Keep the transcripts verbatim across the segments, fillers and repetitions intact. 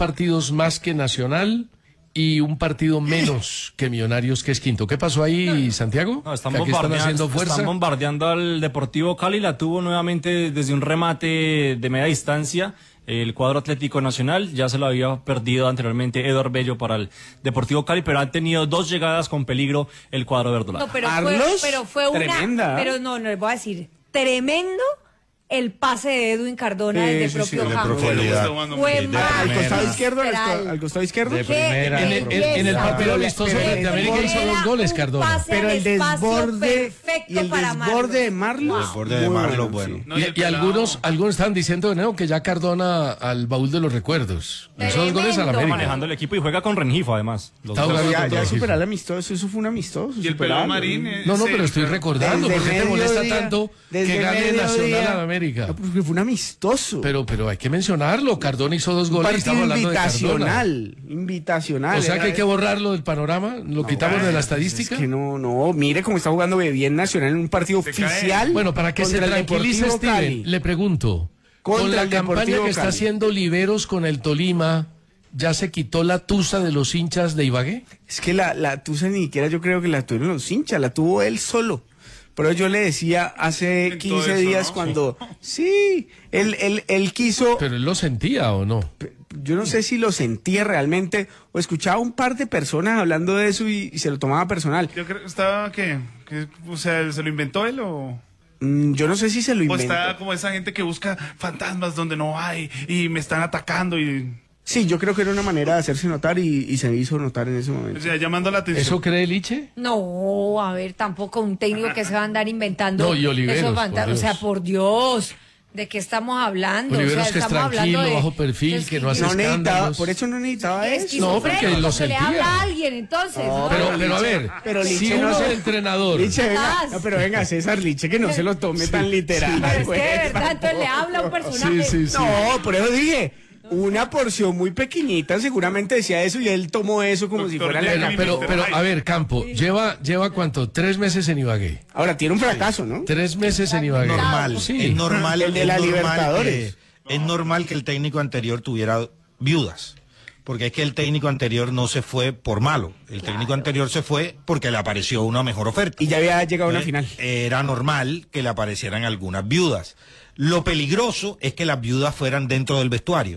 partidos más que Nacional y un partido menos que Millonarios, que es quinto. ¿Qué pasó ahí, Santiago? No, están, ¿Que aquí bombardeando, están haciendo fuerza? están bombardeando al Deportivo Cali, la tuvo nuevamente desde un remate de media distancia. El cuadro Atlético Nacional ya se lo había perdido anteriormente Eduardo Bello para el Deportivo Cali, pero han tenido dos llegadas con peligro el cuadro verdolaga. No, pero fue, Carlos, pero fue una, tremenda. pero no, no les voy a decir, tremendo el pase de Edwin Cardona Sí, desde sí, propio sí, de campo. profundidad. Fue Sí, de Al costado magistral. izquierdo, al, co- al costado izquierdo. De Qué primera. En el, en- en el belleza. partido amistoso Pero- frente a América pero- hizo dos goles, Un Cardona. pase Pero al el espacio desborde perfecto y el para desborde de Marlos. Marlos. El desborde de muy Marlos, bueno. sí. No, Y, el y pelado- algunos algunos estaban diciendo de nuevo que ya Cardona al baúl de los recuerdos. Hizo dos goles a la Tremendo. América. Manejando el equipo y juega con Rengifo además. Los Está dos. jugando Ya, contra ya los superar el hijos. amistoso, eso fue un amistoso. Y el pelado Marín. eh, No, no, ese- pero estoy recordando. Desde ¿Por qué te molesta mediodía- tanto que desde gane mediodía- Nacional a la América? No, porque fue un amistoso. Pero, pero hay que mencionarlo. Cardona hizo dos un goles. y partido Estamos hablando de Cardona. invitacional. Invitacional. O sea Era- que hay que borrarlo del panorama. Lo quitamos de la estadística. Es que no, no, mire cómo está jugando bien Nacional en un partido Se cae. oficial. Bueno, para que se contra el tranquilice Deportivo Cali. Steven, le pregunto, Contra con la el campaña Deportivo que está Cali. haciendo Liberos con el Tolima, ¿ya se quitó la tusa de los hinchas de Ibagué? Es que la, la tusa ni siquiera yo creo que la tuvieron los hinchas, la tuvo él solo. Pero yo le decía hace En todo quince eso, días ¿no? cuando... Sí, él, él, él quiso... Pero él lo sentía o no. Yo no sé si lo sentía realmente o escuchaba un par de personas hablando de eso y, y se lo tomaba personal. Yo creo que estaba que, que, o sea, ¿se lo inventó él o...? Mm, yo no sé si se lo O inventó. está como esa gente que busca fantasmas donde no hay y me están atacando y... Sí, yo creo que era una manera de hacerse notar y, y se hizo notar en ese O momento. sea, llamando la atención. ¿Eso cree Liche? No, a ver, tampoco un técnico que se va a andar inventando. No, y Oliveros, esos por fantasmas. Dios. O sea, por Dios, ¿de qué estamos hablando? Oliveros o sea, que es estamos tranquilo, hablando de- bajo perfil, es que no hace No necesitaba, escándalos. por eso no necesitaba Es eso. No, porque esquizofrénico, lo se le sentía. habla a alguien, entonces. No, ¿no? Pero, pero a ver, Pero si Liche no uno se- es entrenador... Liche, venga, Estás. no, pero venga, César Liche, que no se lo tome tan literal. Pero es que pues, de verdad, entonces le habla a un personaje. Sí, sí, sí. No, por eso dije, una porción muy pequeñita, seguramente decía eso y él tomó eso como si Doctor fuera la Lenny. Pero, pero, a ver, Campo, lleva, lleva ¿cuánto? Tres meses en Ibagué. Ahora tiene un fracaso, ¿no? Tres meses en Ibagué. Normal, Sí. es normal. El de es la normal Libertadores. que- es normal que el técnico anterior tuviera viudas. Porque es que el técnico anterior no se fue por malo. El técnico anterior se fue porque le apareció una mejor oferta. Y ya había llegado a una Eh, final. Era normal que le aparecieran algunas viudas. Lo peligroso es que las viudas fueran dentro del vestuario.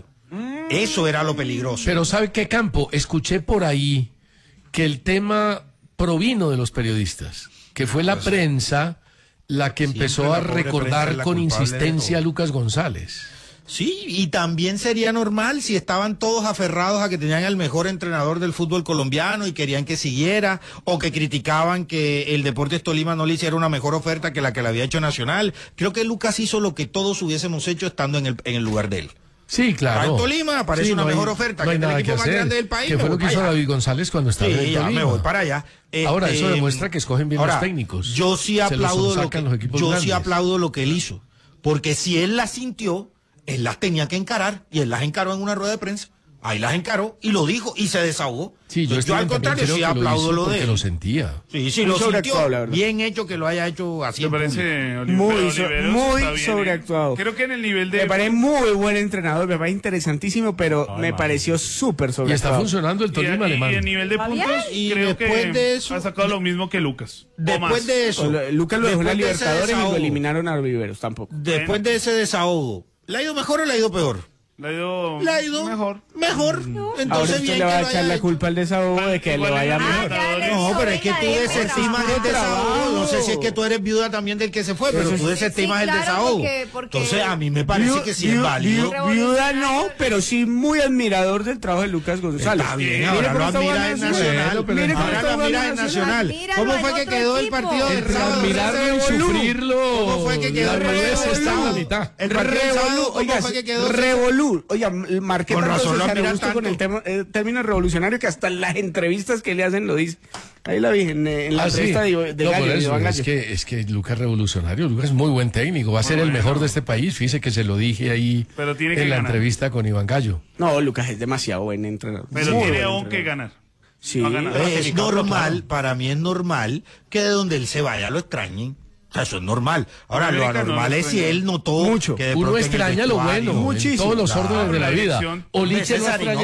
Eso era lo peligroso. Pero ¿sabe qué, Campo? Escuché por ahí que el tema provino de los periodistas, que fue la prensa la que empezó Siempre a la pobre prensa recordar es la con culpable de insistencia a todo. Lucas González. Sí, y también sería normal si estaban todos aferrados a que tenían el mejor entrenador del fútbol colombiano y querían que siguiera, o que criticaban que el Deportes Tolima no le hiciera una mejor oferta que la que le había hecho Nacional. Creo que Lucas hizo lo que todos hubiésemos hecho estando en el, en el lugar de él. Sí, claro. En Tolima aparece Sí, una no hay- mejor oferta no hay que el nada equipo que más hacer. grande del país. Que me fue lo voy que para hizo allá. David González cuando estaba en Sí, el ya Tolima. me voy para allá. Eh, Ahora, eso eh, demuestra que escogen bien ahora, los técnicos. Yo sí Se los aplaudo lo sonsacan que, los equipos yo sí grandes. aplaudo lo que él hizo. Porque si él las sintió, él las tenía que encarar. Y él las encaró en una rueda de prensa. Ahí las encaró y lo dijo y se desahogó. Sí, yo, Entonces, yo al Steven, también contrario creo sí que aplaudo hizo lo de porque él. lo sentía. Sí, sí, Muy lo sobreactuado, sintió. la verdad. Bien hecho que lo haya hecho así. Me en parece público. Oli- Muy pero so- Oliveros muy está bien, ¿eh? sobreactuado. Creo que en el nivel de... Me parece muy buen entrenador, me parece interesantísimo, pero me pareció súper Y está sobreactuado. funcionando el y, Tolima y- alemán. y a nivel de Fabián. puntos, Y creo que después de eso- ha sacado lo mismo que Lucas. o Después más. de eso. Lo- Lucas lo dejó en la después de ese Libertadores y lo desahogo, eliminaron a Riveros tampoco. Después de ese desahogo, ¿le ha ido mejor o le ha ido peor? Le ha ido, Le ha ido mejor. Mejor. Ahora Entonces usted bien le va que a lo echar haya la hecho. culpa al desahogo de que le Igual vaya es- mejor. Ah, ya le No, dijo, pero es que venga, tú deje de desestimas el trabajar. desahogo. No sé si es que tú eres viuda también del que se fue, pero Pero tú sí, desestimas sí, el claro, desahogo. porque- porque- Entonces a mí me parece Viu- que sí es viu- válido. viu- Viuda no, pero sí muy admirador del trabajo de Lucas González. Está bien, Mire ahora cómo lo está admira jugando en Nacional. Nacional. Bueno, pero Mire cómo Ahora está lo admira jugando en Nacional. Admíralo ¿Cómo en fue que otro quedó el equipo. partido del Entre sábado? admirarlo y Ese revolú. sufrirlo, ¿Cómo fue que quedó la el belleza revolú? está en la mitad. El partido del sábado, Revolú, ¿cómo oiga, fue que quedó? revolú, oiga, marqué Con tanto razón lo César admiran Augusto con el tanto. tema, eh, término revolucionario que hasta en las entrevistas que le hacen lo dice. Ahí la vi en, en la Ah, sí. entrevista de, de No, Gallo, por de eso, Iván es Gallo. que, es que Lucas es revolucionario, Lucas es muy buen técnico, va a ser el mejor de este país, fíjese que se lo dije ahí Pero tiene que en la ganar. entrevista con Iván Gallo. No, Lucas es demasiado buen entrenador. Pero Muy tiene buen aún que entrenador. ganar. Sí, No ha ganado. Es normal, para mí es normal que de donde él se vaya lo extrañen. O sea, eso es normal. Ahora, lo América no anormal lo es si extraña. él notó Mucho. que de Uno pronto en el extraña lo vestuario- bueno Muchísimo. en todos los órdenes de la La vida. dirección. O Liche no César, y no extrañaba